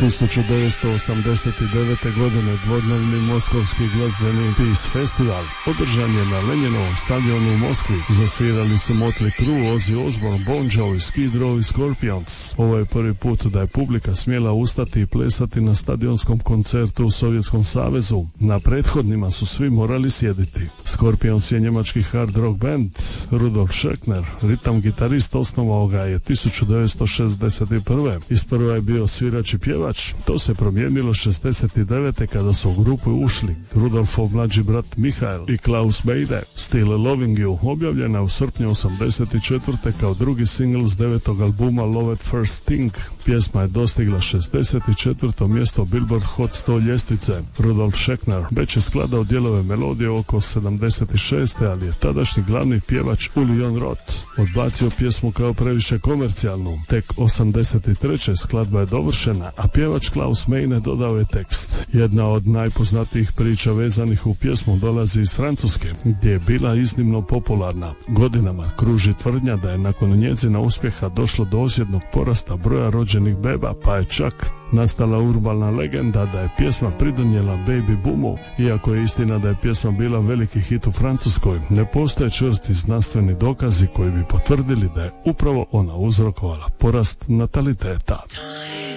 1989. godine dvodnevni moskovski glazbeni Peace Festival održan je na Lenjinovom stadionu u Moskvi. Zasvirali su Motley Crue, Ozzy Osbourne, Bon Jovi, Skid Row i Scorpions. Ovo je prvi put da je publika smjela ustati i plesati na stadionskom koncertu u Sovjetskom savezu. Na prethodnima su svi morali sjediti. Scorpions je njemački hard rock band. Rudolf Schöckner, ritam gitarist, osnovao ga je 1961. Isprva je bio svirač i pjevač. To se promijenilo 69. kada su u grupu ušli Rudolfov mlađi brat Michael i Klaus Beide. Still Loving You objavljena u srpnju 84. kao drugi singl s 9. albuma Love at First Sting. Pjesma je dostigla 64. mjesto Billboard Hot 100 ljestvice. Rudolf Schöckner već je skladao dijelove melodije oko 76. ali je tadašnji glavni pjevač Uli Jon Roth odbacio pjesmu kao previše komercijalnu. Tek 83. skladba je dovršena, a pjevač Klaus Meine dodao je tekst. Jedna od najpoznatijih priča vezanih u pjesmu dolazi iz Francuske, gdje je bila iznimno popularna. Godinama kruži tvrdnja da je nakon njezina uspjeha došlo do osjetnog porasta broja rođenih beba, pa je čak nastala urbalna legenda da je pjesma pridonijela baby boomu. Iako je istina da je pjesma bila veliki hit u Francuskoj, ne postoje čvrsti znanstveni dokazi koji bi potvrdili da je upravo ona uzrokovala porast nataliteta.